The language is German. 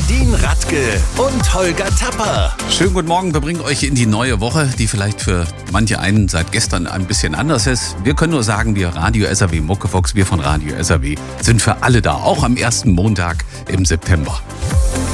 Nadine Radke und Holger Tapper. Schönen guten Morgen, wir bringen euch in die neue Woche, die vielleicht für manche einen seit gestern ein bisschen anders ist. Wir können nur sagen, wir Radio SAW Muckefuchs, wir von Radio SAW sind für alle da, auch am ersten Montag im September.